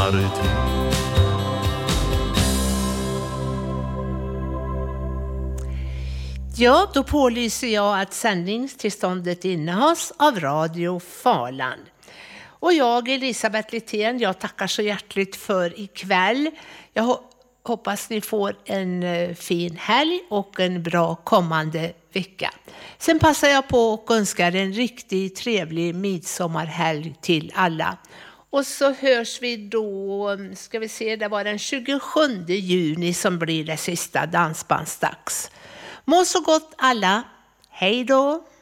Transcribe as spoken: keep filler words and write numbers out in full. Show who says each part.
Speaker 1: till.
Speaker 2: Ja, då pålyser jag att sändningstillståndet innehas av Radio Faland. Och jag, Elisabeth Littén, jag tackar så hjärtligt för ikväll. Jag hoppas ni får en fin helg och en bra kommande vecka. Sen passar jag på och önskar en riktigt trevlig midsommarhelg till alla. Och så hörs vi då, ska vi se, det var den tjugosjunde juni som blir det sista dansbandsdags. Må så gott alla. Hej då!